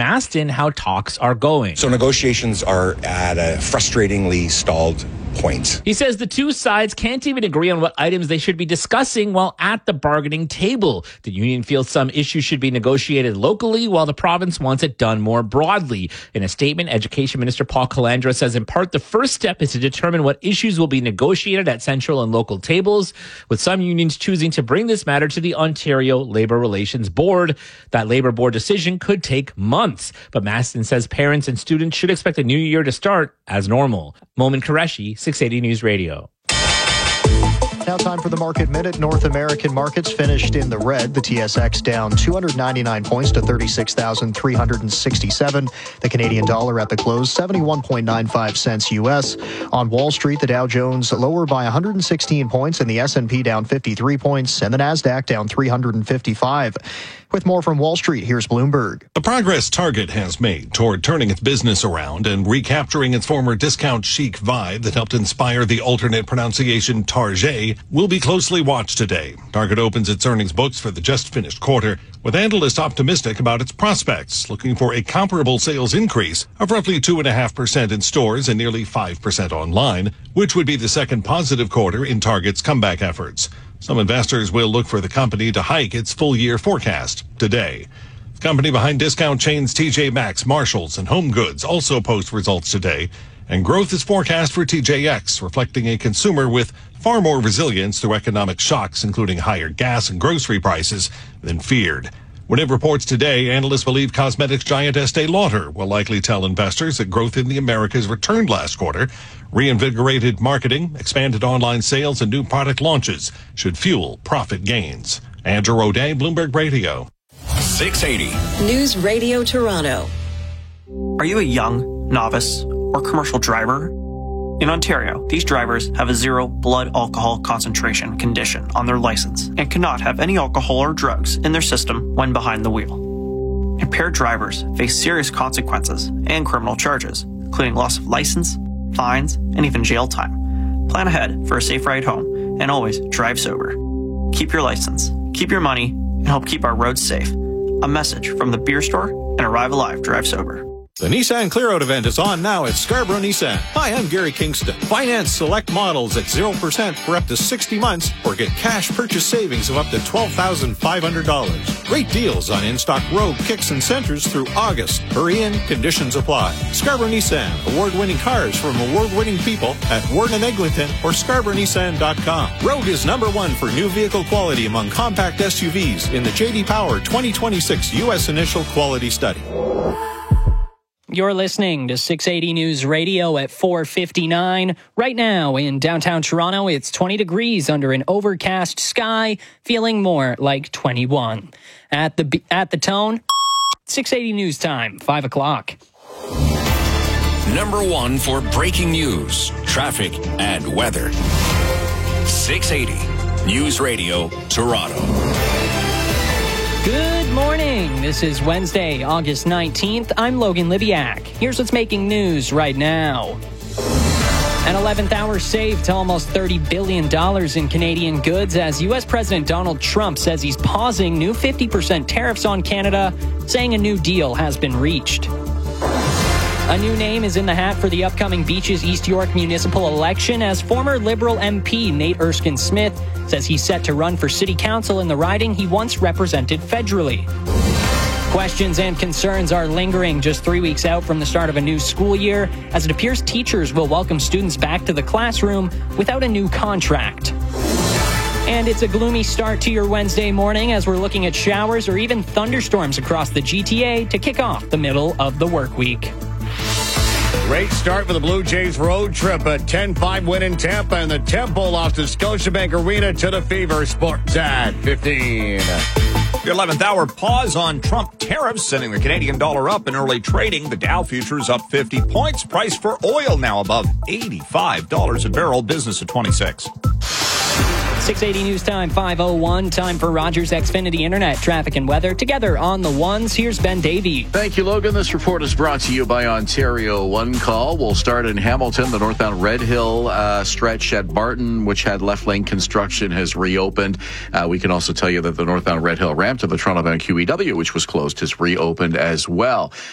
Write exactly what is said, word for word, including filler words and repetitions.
Mastin how talks are going. So negotiations are at a frustratingly stalled point. He says the two sides can't even agree on what items they should be discussing while at the bargaining table. The union feels some issues should be negotiated locally while the province wants it done more broadly. In a statement, Education Minister Paul Calandra says in part the first step is to determine what issues will be negotiated at central and local tables, with some unions choosing to bring this matter to the Ontario Labour Relations Board. That Labour Board decision could take months, but Mastin says parents and students should expect the new year to start as normal. Momin Qureshi, six eighty News Radio. Now time for the Market Minute. North American markets finished in the red. The T S X down two hundred ninety-nine points to thirty-six thousand three hundred sixty-seven. The Canadian dollar at the close, seventy-one point nine five cents U S. On Wall Street, the Dow Jones lower by one hundred sixteen points and the S and P down fifty-three points and the Nasdaq down three hundred fifty-five. With more from Wall Street, here's Bloomberg. The progress Target has made toward turning its business around and recapturing its former discount chic vibe that helped inspire the alternate pronunciation Target will be closely watched today. Target opens its earnings books for the just finished quarter, with analysts optimistic about its prospects, looking for a comparable sales increase of roughly two point five percent in stores and nearly five percent online, which would be the second positive quarter in Target's comeback efforts. Some investors will look for the company to hike its full-year forecast today. The company behind discount chains T J Maxx, Marshalls, and Home Goods also post results today, and growth is forecast for T J X, reflecting a consumer with far more resilience through economic shocks, including higher gas and grocery prices, than feared. When it reports today, analysts believe cosmetics giant Estee Lauder will likely tell investors that growth in the Americas returned last quarter. Reinvigorated marketing, expanded online sales, and new product launches should fuel profit gains. Andrew O'Day, Bloomberg Radio. six eighty News Radio Toronto. Are you a young, novice, or commercial driver? In Ontario, these drivers have a zero blood alcohol concentration condition on their license and cannot have any alcohol or drugs in their system when behind the wheel. Impaired drivers face serious consequences and criminal charges, including loss of license, fines, and even jail time. Plan ahead for a safe ride home and always drive sober. Keep your license, keep your money, and help keep our roads safe. A message from the Beer Store and Arrive Alive Drive Sober. The Nissan Clear Out event is on now at Scarborough Nissan. Hi, I'm Gary Kingston. Finance select models at zero percent for up to sixty months or get cash purchase savings of up to twelve thousand five hundred dollars. Great deals on in-stock Rogue, Kicks, and Centers through August. Hurry in, conditions apply. Scarborough Nissan, award-winning cars from award-winning people at Warden and Eglinton or Scarborough Nissan dot com. Rogue is number one for new vehicle quality among compact S U Vs in the J D Power twenty twenty-six U S Initial Quality Study. You're listening to six eighty News Radio at four fifty-nine. Right now in downtown Toronto, it's twenty degrees under an overcast sky, feeling more like twenty-one. At the at the tone, six eighty News Time, five o'clock. Number one for breaking news, traffic, and weather. six eighty News Radio, Toronto. Good morning. This is Wednesday, August nineteenth. I'm Logan Libiak. Here's what's making news right now. An eleventh hour save to almost thirty billion dollars in Canadian goods as U S President Donald Trump says he's pausing new fifty percent tariffs on Canada, saying a new deal has been reached. A new name is in the hat for the upcoming Beaches East York municipal election as former Liberal M P Nate Erskine-Smith says he's set to run for city council in the riding he once represented federally. Questions and concerns are lingering just three weeks out from the start of a new school year, as it appears teachers will welcome students back to the classroom without a new contract. And it's a gloomy start to your Wednesday morning as we're looking at showers or even thunderstorms across the G T A to kick off the middle of the work week. Great start for the Blue Jays road trip. A ten five win in Tampa, and the Tempo lost to Scotiabank Arena to the Fever. Sports at fifteen. The eleventh hour pause on Trump tariffs, sending the Canadian dollar up in early trading. The Dow futures up fifty points. Price for oil now above eighty-five dollars a barrel. Business at twenty-six. six eighty News Time, five oh one. Time for Rogers Xfinity Internet traffic and weather. Together on the ones, here's Ben Davey. Thank you, Logan. This report is brought to you by Ontario One Call. We'll start in Hamilton. The northbound Red Hill uh, stretch at Barton, which had left lane construction, has reopened. Uh, we can also tell you that the northbound Red Hill ramp to the Toronto-bound Q E W, which was closed, has reopened as well.